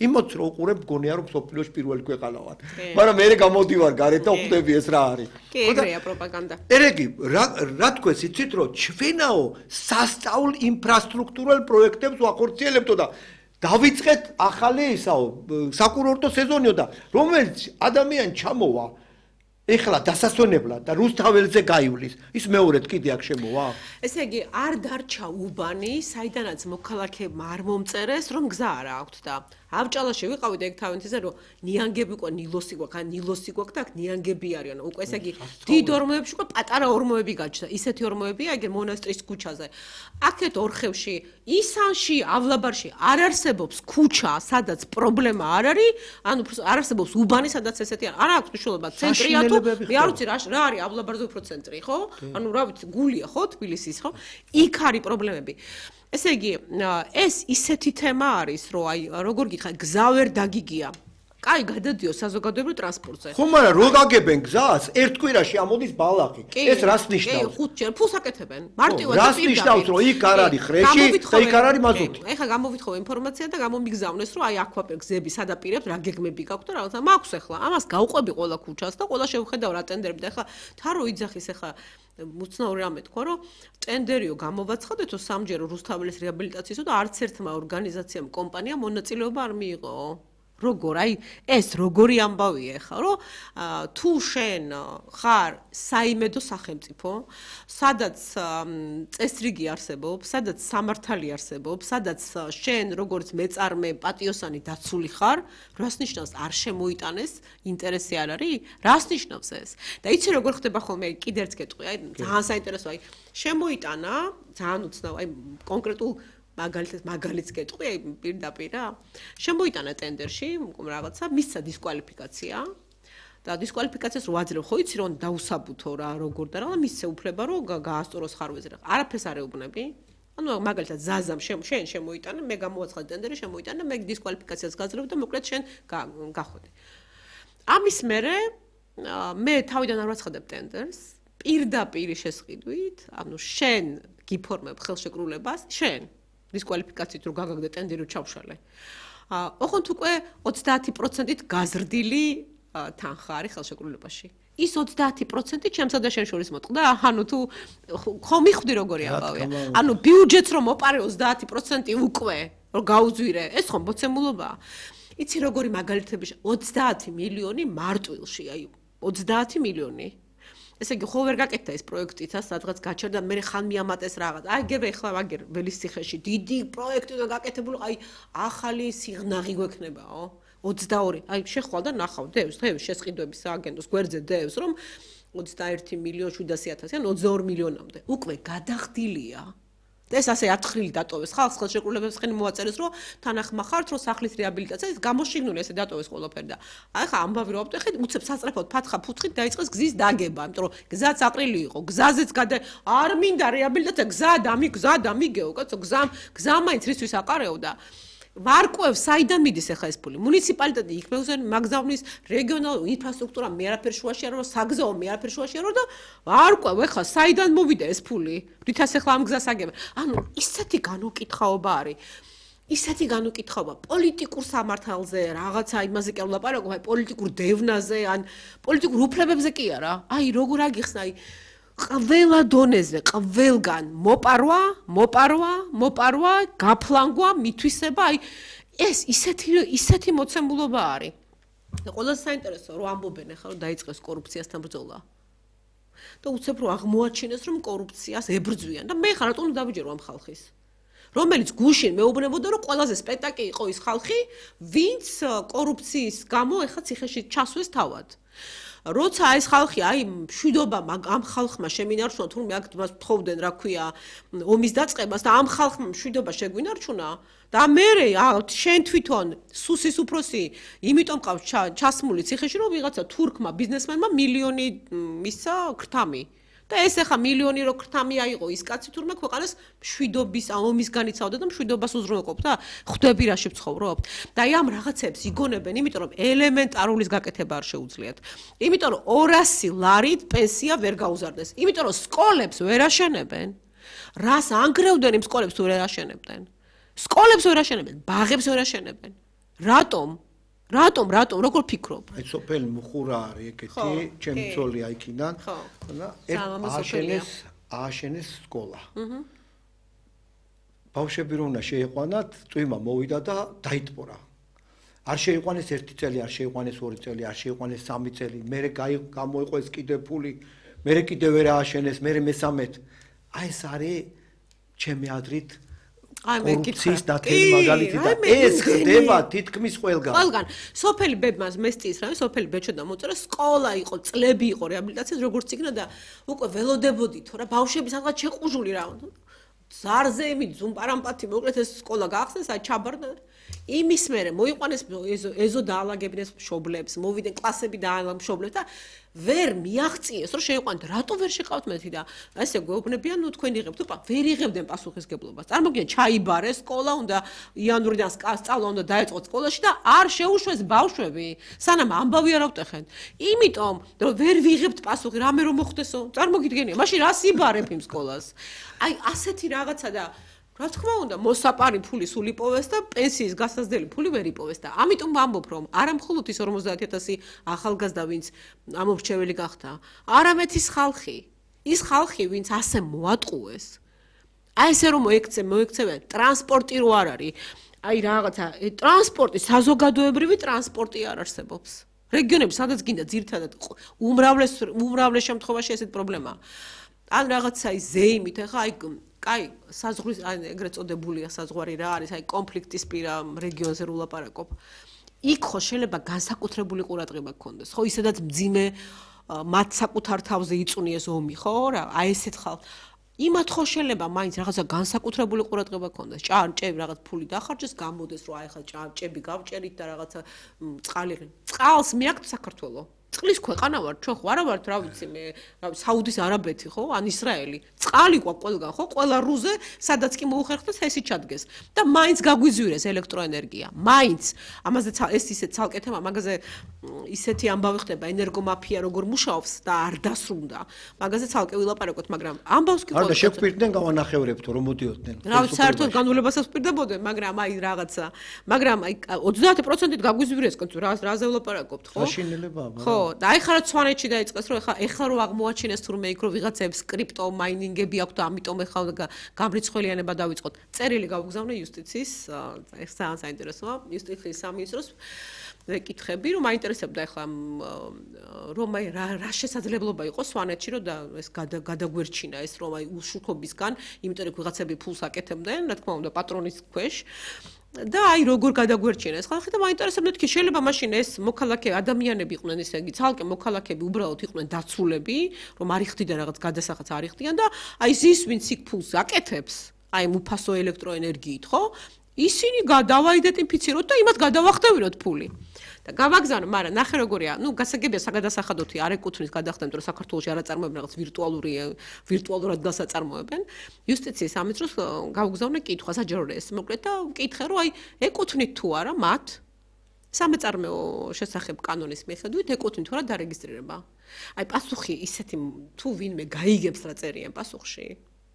იმოც რო უყურებ გონია რომ სოფლიოში პირველი ქვეყანა ვარ. მაგრამ მე გამოდივარ გარეთ და ხვდები ეს რა არის. კი, ეგრეა პროპაგანდა. ერეგი რა თქვენ იცით რომ ჩვენაო სასწაულ ინფრასტრუქტურულ პროექტებს ვახორციელებთო და დავიწყეთ ახალი ისაო საკურორტო სეზონიო და რომელიც ადამიანი ჩამოვა ეხლა დასასვენებლად და რუსთაველზე გაივლის ის მეორედ კიდე აქ შემოვა ესე იგი არ დარჩა უბანი საიდანაც მოქალაქეებმა არ მომწერეს რომ გზა არ აქვთ და ავჭალაში ვიყავით ეგ თავენთიზე რომ ნიანგები ყო ნილოსი გვაქვს ან ნილოსი გვაქვს და აქ ნიანგები არიან უკვე ესე იგი დიდ ორმოებში ყო პატარა ორმოები გაჩნდა ისეთი ორმოებია ეგ მონასტრის ქუჩაზე აქეთ ორხევში ისანში ავლაბარში არ არსებობს ქუჩა სადაც პრობლემა არ არის ანუ არ არსებობს უბანი სადაც ესეთი არ აქვს მნიშვნელობა ცენტრია თუ მე არ ვიცი რა არის ავლაბარზე უფრო ცენტრი ხო ანუ რა ვიცი გულია ხო თბილისის ხო იქ არის პრობლემები ესე იგი ეს ისეთი თემა არის რომ აი როგორ გითხარ გზა ვერ დაგიგია კაი გადადიო საზოგადოებრივ ტრანსპორტზე ხო მაგრამ რო გაგებენ გზას ერთ კვირაში ამოდის ბალახი ეს რას ნიშნავს კი ხუთჯერ ფულს აკეთებენ მარტივად რას ნიშნავს რომ იქ არ არის ხრეში და იქ არ არის მაზუტი ეხლა გამოვითხო ინფორმაცია და გამომიგზავნეს რომ აი აქვაპერ გზები სადაპირებს რა გეგმები გაქვთ და რაღაცა მაქვს ეხლა ამას გავყვები ყველა ქუჩას და ყველა შევხედავ რა ტენდერები და ეხლა თარო იძახის ეხლა მუცნაური რამე თქვა რომ ტენდერიო გამოვაცხადეთო სამჯერო რუსთაველის რეაბილიტაციისო და არც ერთმა ორგანიზაციამ კომპანიამ მონაწილეობა არ მიიღო როგორ აი ეს როგორი ამბავია ხა რომ თუ შენ ხარ საიმედო სახელმწიფო სადაც წესრიგი არსებობს სადაც სამართალი არსებობს სადაც შენ როგორც მეწარმე პატიოსანი დაცული ხარ რას ნიშნავს არ შემოიტანეს ინტერესი არ არის რას ნიშნავს ეს და იცი როგორ ხდება ხოლმე კიდე ერთ კეთყვი აი ძალიან საინტერესო აი შემოიტანა ძალიან უცნაური აი კონკრეტულ მაგალითს გეტყვი აი პირდაპირ შემოიტანა ტენდერში რაღაცა მისცა დისკვალიფიკაცია და დისკვალიფიკაციას რო აძლევ ხო იცი რომ დაუსაბუთო რა როგორ და რა მისცე უფლება რომ გაასწოროს ხარვეზე რა არაფერს არ ეუბნები ანუ მაგალითად ზაზამ შენ შემოიტანა მე გამოვაცხადე ტენდერი შემოიტანა მე დისკვალიფიკაციას გაძლევ და მოკლედ შენ გახვედი ამის მერე მე თავიდან არ ვაცხადებ ტენდერს პირდაპირ შესყიდვით ანუ შენ გიფორმებ ხელშეკრულებას შენ დისკვალიფიკაციით რო გაგაგდე ტენდერი ჩავშალე. ოღონდ უკვე 30%-ით გაზრდილი თანხა არის ხელშეკრულებაში. ის 30% ჩემსა და შენ შორის მოტყდა, ანუ თუ ხო მიხვდი როგორი ამბავია. ანუ ბიუჯეტს რომ მოპარე 30% უკვე რომ გაუძვირე, ეს ხომ მოცემულობაა. იცი როგორი მაგალითები 30 მილიონი მარტვილში, აი 30 მილიონი ესე იგი ხო ვერ გაკეთდა ეს პროექტითა სადღაც გაჩერდა მე ხან მიამატეს რაღაც აი გებ ეხლა ვაგერ ველისციხეში დიდი პროექტი და გაკეთებული აი ახალი სიღნაღი გვექნებაო 22 აი შეხვალ და ნახავ დევს შესყიდვების სააგენტოს გვერდზე დევს რომ 21.700.000 ან 22 მილიონამდე უკვე გადახდილია და ეს ასე ათხრილი დატოვეს ხალხს ხელშეკრულებებს ხელი მოაწერეს რომ თანახმა ხართ რომ სახლის რეაბილიტაცია გამოშიგნული ესე დატოვეს ყველაფერი და აი ხა ამბავი რომ აბტეხეთ უცებ საწრაფოდ ფათხა ფუთხით დაიწყეს გზის დაგება იმიტომ რომ გზაც აყრილი იყო გზაზეც არ მინდა რეაბილიტაცია გზა დამიგეო კაცო გზა მაინც რისთვის აყარეოდა ვარკვევ საიდან მიდის ახლა ეს ფული მუნიციპალიტეტი იქ მეუზენ მაგზავნის რეგიონალური ინფრასტრუქტურა მე არაფერ შუაში არ ვარ საგზაო მე არაფერ შუაში არ ვარ და ვარკვევ ახლა საიდან მოვიდა ეს ფული რითაც ახლა ამ გზას აგებენ ანუ ისეთი განუკითხაობა არის ისეთი განუკითხაობა პოლიტიკურ სამართალზე რაღაცა იმაზე კი არ ვლაპარაკობ აი პოლიტიკურ დევნაზე ან პოლიტიკურ უფლებებზე კი არა აი როგორ აგიხსნა აი ყველა დონეზე, ყველგან მოპარვა, გაფლანგვა, მithვისება, აი ეს ისეთი მოცემულობა არის. და ყველაზე საინტერესო რომ ამბობენ ახლა რომ დაიწყეს კორუფციასთან ბრძოლა. და უცებ რომ აღმოაჩინეს რომ კორუფციას ებრძვიან და მე ხარ რატომ დავიჯერო ამ ხალხის. რომელიც გუშინ მეუბნებოდა რომ ყველაზე სპექტაკლი იყო ის ხალხი, ვინც კორუფციის გამო ახლა ციხეში ჩასვეს თავად. როცა ეს ხალხი აი მშვიდობა ამ ხალხმა შემინარჩუნა თურმე აქ მას თხოვდნენ რა ქვია ომის დაწყებას და ამ ხალხმა მშვიდობა შეგვინარჩუნა და მე შენ თვითონ სუსის უფროსი იმიტომ ყავს ჩასმული ციხეში რომ ვიღაცა თურქმა ბიზნესმენმა მილიონი მისცა ქრთამი და ეს ახლა მილიონი რო ქრთამი აიღო ის კაცი თურმე ქვეყანას მშვიდობის ომის განიცავდა და მშვიდობას უზრუნველყოფდა ხვდები რაში ვცხოვრობთ და აი ამ რაღაცებს იგონებენ იმიტომ რომ ელემენტარულის გაკეთება არ შეუძლიათ იმიტომ რომ 200 ლარით პენსია ვერ გაუზარდეს იმიტომ რომ სკოლებს ვერ აშენებენ რას ანგრევდნენ იმ სკოლებს თუ ვერ აშენებდნენ სკოლებს ვერ აშენებენ ბაღებს ვერ აშენებენ რატომ როგორ ფიქრობ? აი სოფელი მუხურა არის ეგეთი, ჩემი ცოლია იქიდან. და ააშენეს სკოლა. ბავშვები რომ უნდა შეიყვანათ, წვიმა მოვიდა და დაიტბორა. არ შეიყვანეს 1 წელი, არ შეიყვანეს 2 წელი, არ შეიყვანეს 3 წელი, მერე გამოიყვეს კიდე ფული, მერე კიდე ვერ ააშენეს, მერე მესამეთ. აი ეს არის ჩემი აზრით კორუფციის დათელი მაგალითი და ეს ხდება თითქმის ყველგან. სოფელი ბებმას მესტიის რა, სოფელი ბეჭოდა მოწერა, სკოლა იყო, წლები იყო რეაბილიტაციის როგორც იქნა და უკვე ველოდებოდით რა, ბავშვები სადღაც შეყუჟული რა. ზარზე იმით ზუმპარამპათი მოკლედ ეს სკოლა გაახსნეს, აი ჩაბარდა. იმის მერე მოიყვანეს ეზო დაალაგებინეს მშობლებს, მოვიდნენ კლასები დაალაგებინეს მშობლებს და ვერ მიაღწიეს, რომ შეიყვანეთ, რატო ვერ შეყავთ მეთქი და ესე გვეუბნებიან, ნუ თქვენ იღებთ, ვერ იღებდნენ პასუხისგებლობას. წარმოგიდგენთ, ჩაიბარეს სკოლა, უნდა იანვრიდან სწავლა უნდა დაეწყოთ სკოლაში და არ შეუშვეს ბავშვები, სანამ ამბავი არ ავტეხენ. იმიტომ, რომ ვერ ვიღებთ პასუხი, რამე რომ მოხდესო, წარმოგიდგენია, მაშინ რას იბარებ იმ სკოლას? აი ასეთი რაღაცა და რა თქმა უნდა, მოსაპარი ფული სულ იპოვეს და პენსიის გასაზრდელი ფული ვერ იპოვეს და ამიტომ ვამბობ, რომ არა მხოლოდ ის 50000 ახალგაზრდა, ვინც ამორჩეველი გახდა, არამედ ის ხალხი, ვინც ასე მოატყუეს. აი ესე რომ მოექცევენ, ტრანსპორტი რო არ არის, აი რაღაცა, ტრანსპორტი, საზოგადოებრივი ტრანსპორტი არ არსებობს. რეგიონები სადაც გინდა ძირითადად უმრავლეს შემთხვევაში ესეთ პრობლემაა. ან რაღაცა ის ზეიმით, ახლა აი კაი, საზღვრის ეგრეთ წოდებულია საზღვარი რა არის, აი კონფლიქტის პირა რეგიონზე ვილაპარაკობ. იქ ხო შეიძლება განსაკუთრებული ყურადღება გქონდეს, ხო, ისედაც მძიმე მათ საკუთარ თავზე იწუნიეს ომი, ხო, რა, აი ესეთ ხალხ. იმათ ხო შეიძლება მაინც რაღაცა განსაკუთრებული ყურადღება გქონდეს. ჭები რაღაც ფული დახარჯეს, გამოდეს, რომ აი ხა ჭები გავჭერით და რაღაცა წყალს მიაქვს საქართველოს. წყლის ქვეყანა ვარ, ჩვენ ხო არა ვართ, რა ვიცი მე, საუდის არაბეთი ხო, ან ისრაელი. წყალი ყვა ყველგან ხო, ყველა რუზე, სადაც კი მოუხერხდეს, ესე ჩადგეს. და მაინც გაგვიზვირეს ელექტროენერგია. მაინც. ამაზე ეს ისე ცალკე თემა, მაგაზე ისეთი ამბავი ხდება, ენერგომაფია როგორ მუშაობს და არ დასრულდა. მაგაზე ცალკე ვილაპარაკოთ, მაგრამ ამბავს კი არა, შეგვპირდნენ გავანახევრებთო, რომ მოდიოდნენ. რა ვიცი, საერთოდ განვლებას ვპირდებოდნენ, მაგრამ აი რაღაცა. მაგრამ აი 30%-ით გაგვიზვირეს, რაზე ვილაპარაკობთ, ხო? საშინელებაა. ხო, და აი ხარაც სვანეთში დაიწყეს, რომ ეხლა რომ აღმოაჩინეს თურმე იქ რომ ვიღაცებს კრიპტო მაინინგები აქვს და ამიტომ ეხლა გამრიცხველიანება დავიწყოთ. წერილი გავგზავნე იუსტიციის, ეს ძალიან საინტერესოა, იუსტიციის სამინისტროს ვეკითხები, რომ მაინტერესებდა ეხლა რომ აი რა შესაძლებლობა იყო სვანეთში, რომ ეს გადაგვერჩინა ეს რომ აი უშუქობისგან, იმიტომ რომ ვიღაცები ფულს აკეთებდნენ, რა თქმა უნდა, პატრონის ქვეშ. და აი როგორ გადაგვერჩინა ეს ხალხი და მაინტერესებდა თქი შეიძლება მაშინ ეს მოქალაქე ადამიანები იყვნენ ისე იგი ცალკე მოქალაქეები უბრალოდ იყვნენ დაცულები რომ არ იხდიან რაღაც გადასახადს არ იხდიან და აი ის ვინც იქ ფულს აკეთებს აი უფასო ელექტროენერგიით ხო ისინი დავაიდენტიფიციროთ და იმათ გადავახტევინოთ ფული და გავაგზავნო, მაგრამ ნახე როგორია, ნუ გასაგებია საგადასახადოთი არ ეკუთვნის გადახდენთ, რომ საქართველოში არ აწარმოებენ რაღაც ვირტუალურად გასაწარმოებენ. იუსტიციის სამინისტროს გავგზავნე კითხვა, საჯარო ეს მოკლედ და ვკითხე, რომ აი ეკუთვნით თუ არა მათ სამეწარმეო შესახებ კანონის მიხედვით ეკუთვნით თუ არა დარეგისტრირება. აი პასუხი ისეთი თუ ვინმე გაიგებს რა წერიან პასუხში.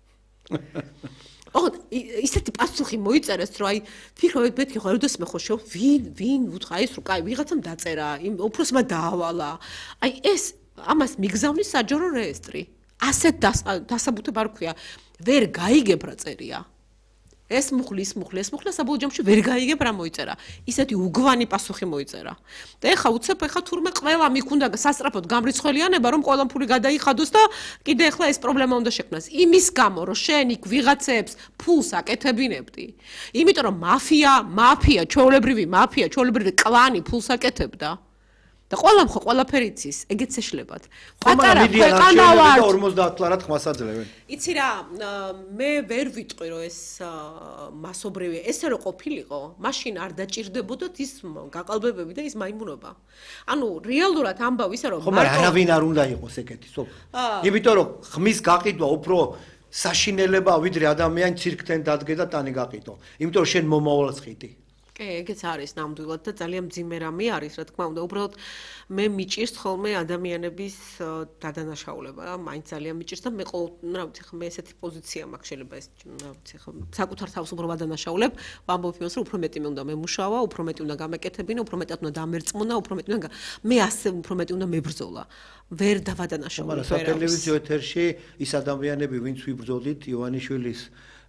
ისეთი პასუხი მოიწერეს, რომ აი ფიქრობთ მეთქი ხო როდესაც მე ხო შევ ვინ უთხრა ის რომ კაი ვიღაცამ დაწერა, იმ უფროსმა დაავალა. აი ეს ამას მიგზავნის საჯარო რეესტრი. ასეთ დასაბუთებ არ ქვია. ვერ გაიგებ რა წერია. ეს მუხლი საბოლოო ჯამში ვერ გაიგებ რა მოიწერა. ისეთი უგვანი პასუხი მოიწერა. და ეხა უცებ თურმე ყველა მიქუნდა სასწრაფოდ გამრიცხველიანება რომ ყველა ფული გადაიხადოს და კიდე ეხლა ეს პრობლემა უნდა შექმნას. იმის გამო რომ შენ იქ ვიღაცებს ფულს აკეთებინებდი. იმიტომ რომ მაფია, ჩვეულებრივი კლანი ფულს აკეთებდა. და ყველამ ხო ყველაფერი იცის, ეგეც ეშლებათ. პატარა ქვეყანა ვარ 50 ლარად ხმას აძლევენ. იცი რა, მე ვერ ვიტყვი რომ ეს მასობრივია, ესე რომ ყოფილიყო, მაშინ არ დაჭირდებოდათ ის გაყალბებები და ის მაიმუნობა. ანუ რეალურად ამბავ ისა რომ მაგრამ არავინ არ უნდა იყოს ეგეთი, სულ. იმიტომ რომ ხმის გაყიდვა უფრო საშინელებაა ვიდრე ადამიანი ცირკთან დადგე და ტანი გაყიდო. იმიტომ რომ შენ მომავალს ხიდი. კი, ეგეც არის ნამდვილად და ძალიან მძიმე რამე არის, რა თქმა უნდა. უბრალოდ მე მიჭირს ხოლმე ადამიანების დადანაშაულება, მაინც ძალიან მიჭირს და მე რა ვიცი, ხა მე ესეთი პოზიცია მაქვს, შეიძლება ეს რა ვიცი, ხა საკუთარ თავს უფრო ვადანაშაულებ, ვამბობ იმას, რომ უფრო მეტი მე უნდა მემუშავა, უფრო მეტი უნდა გამეკეთებინა, უფრო მეტად უნდა დამერწმუნა, უფრო მეტი უნდა მე ასე უფრო მეტი უნდა მებრძოლა. ვერ დავადანაშაულებ. მაგრამ სატელევიზიო ეთერში ის ადამიანები, ვინც ვიბრძოლით ივანიშვილის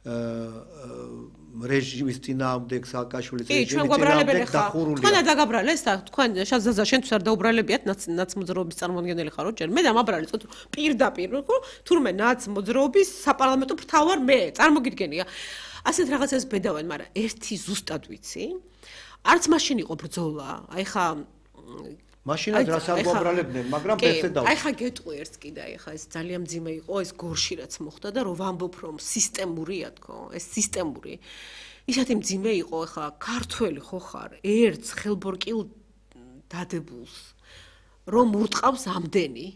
რეჟიმის წინააღმდეგ, სააკაშვილის რეჟიმის წინააღმდეგ დახურულია. თქვენ დაგაბრალეს და თქვენ შაზაზა შენთვის არ დაუბრალებიათ ნაცმოძრაობის წარმოადგენელი ხარო ჯერ. მე დამაბრალეს, თქო პირდაპირ, თურმე ნაცმოძრაობის საპარლამენტო მთავარ მე, წარმოგიდგენია. ასეთ რაღაცას ბედავენ, მაგრამ ერთი ზუსტად ვიცი. არც მაშინ იყო ბრძოლა. აი ხა მაშინაც რას არ გვაბრალებდნენ, მაგრამ ბერცე დავა. აი ხა გეტყვი ერთს კიდე, აი ხა ეს ძალიან მძიმე იყო ეს გორში რაც მოხდა და რომ ვამბობ რომ სისტემურია თქო, ეს სისტემური. ისეთი მძიმე იყო, ხა ქართველი ხო ხარ, ერთს ხელბორკილ დადებულს რომ ურტყავს ამდენი.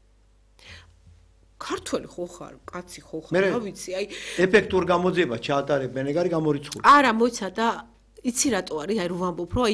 ქართველი ხო ხარ, კაცი ხო ხარ, რა ვიცი, აი ეფექტურ გამოძიება ჩაატარებენ, ეგ არის გამორიცხული. არა, მოიცა და იცი რატო არის, აი რომ ვამბობ, რომ აი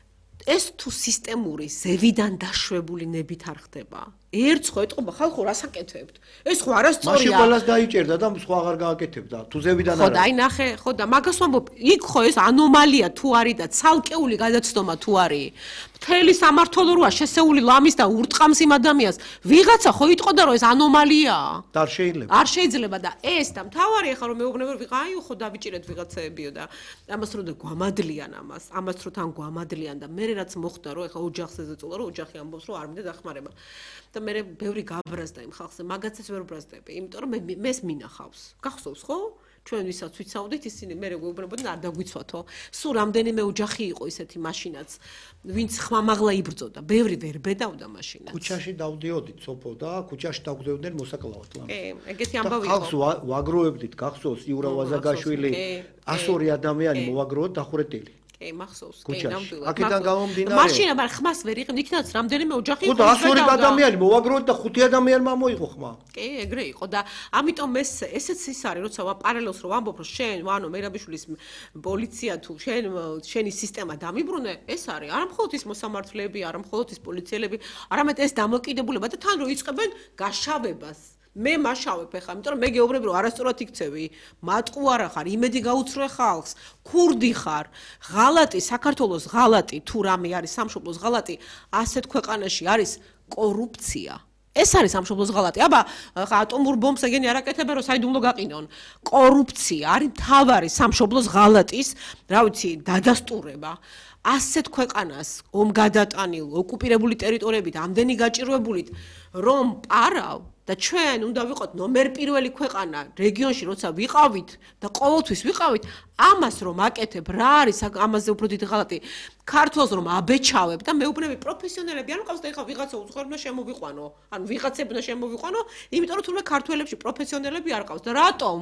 ეს თუ სისტემური ზევიდან დაშვებული ნებით არ ხდება. ერთს ხო ეტყობა ხალხო რას აკეთებთ? ეს ხო არასწორია. მაშინ ყველას დაიჭერდა და სხვა აღარ გააკეთებდა. თუ ზევიდან არა. ხო და აი ნახე, ხო და მაგას ვამბობ, იქ ხო ეს ანომალია თუ არის და ცალკეული გადაცდომა თუ არის. მთელი სამართლო როა შესეული ლამის და ურტყამს იმ ადამიანს. ვიღაცა ხო იტყოდა რომ ეს ანომალიაა. და არ შეიძლება. არ შეიძლება და ეს და მთავარია ხა რომ მეუბნება რომ ვიღა აი ხო დავიჭირეთ ვიღაცაებიო და ამას რო და გვამადლიან ამას რო თან გვამადლიან და მე რაც მოხდა რომ ეხა ოჯახს ეძეწოლა რომ ოჯახი ამბობს რომ არ მინდა დახმარება. და მე ბევრი გაბრაზდა იმ ხალხზე, მაგაცაც ვერ ბრაზდები, იმიტომ რომ მეს მინახავს. გახსოვს ხო? ჩვენ ვისაც ვიცავდით, ისინი მე გვეუბნებოდნენ არ დაგვიცვათო. სულ რამდენიმე ოჯახი იყო ისეთი მაშინაც, ვინც ხმამაღლა იბრძოდა, ბევრი ვერ ბედავდა მაშინაც. ქუჩაში დავდიოდით სოფო და ქუჩაში დაგვდევდნენ მოსაკლავად ლამს. კი, ეგეთი ამბავი იყო. ხალხს ვაგროვებდით, გახსოვს იურა ვაზაგაშვილი, 102 ადამიანი მოვაგროვოთ დახურეტილი. კი, მახსოვს, კი, ნამდვილად. აქედან გამომდინარე. მაშინ მაგრამ ხმას ვერ იყვნ, იქნაც რამდენიმე ოჯახი იყო. ხო და 102 ადამიანი მოვაგროვოთ და 5 ადამიანმა მოიღო ხმა. კი, ეგრე იყო და ამიტომ ესეც ის არის, როცა პარალელს რო ვამბობ, რომ შენ, ანუ მერაბიშვილის პოლიცია თუ შენი სისტემა დამიბრუნე, ეს არის არა მხოლოდ ის მოსამართლეები, არა მხოლოდ ის პოლიციელები, არამედ ეს დამოკიდებულება და თან რო იწყებენ გაშავებას. მე მაშავებ ახლა, იმიტომ რომ მე გეუბნები რომ არასწორად იქცევი, მატყუ არა ხარ, იმედი გაუცრე ხალხს, ქურდი ხარ, ღალატი, საქართველოს ღალატი, თუ რამე არის სამშობლოს ღალატი, ასეთ ქვეყანაში არის კორუფცია. ეს არის სამშობლოს ღალატი. აბა, ხა ატომურ ბომბს ეგენი არ აკეთებენ, რომ საიდუმლო გაყინონ. კორუფცია არის მთავარი სამშობლოს ღალატის, რა ვიცი, დადასტურება. ასეთ ქვეყანას ომგადატანილ, ოკუპირებული ტერიტორიებით, ამდენი გაჭირვებულით, რომ პარავ და ჩვენ უნდა ვიყოთ ნომერ პირველი ქვეყანა რეგიონში, როცა ვიყავით და ყოველთვის ვიყავით, ამას რომ აკეთებ, რა არის ამაზე უფრო დიდი ღალატი, ქართველს რომ აბეჩავებ და მეუბნები პროფესიონალები, ანუ ყავს და ეხა ვიღაცა უცხოელი უნდა შემოვიყვანო, ანუ ვიღაცები უნდა შემოვიყვანო, იმიტომ რომ თურმე ქართველებში პროფესიონალები არ ყავს და რატომ?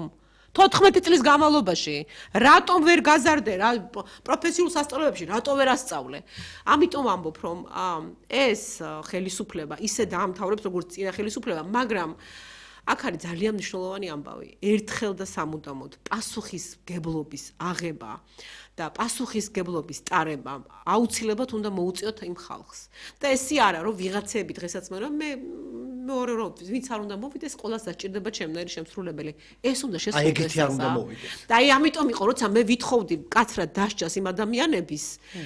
14 წლის განმავლობაში რატომ ვერ გაზარდე რა პროფესიულ სასწავლებელებში რატომ ვერ ასწავლე ამიტომ ვამბობ რომ ეს ხელისუფლება ისე დაამთავრებს როგორც წინა ხელისუფლება მაგრამ აქ არის ძალიან მნიშვნელოვანი ამბავი ერთხელ და სამუდამოდ პასუხისგებლობის აღება და პასუხისგებლობის ტარება აუცილებლად უნდა მოუწიოთ იმ ხალხს და ესე არა რომ ვიღაცები დღესაც მე მეორე რომ ვინც არ უნდა მოვიდეს ყველას დაჭირდება ჩემნაირი შემსრულებელი ეს უნდა შესრულდეს აი ეგეთი არ უნდა მოვიდეს და აი ამიტომ იყო როცა მე ვითხოვდი კაცრად დასჯას იმ ადამიანების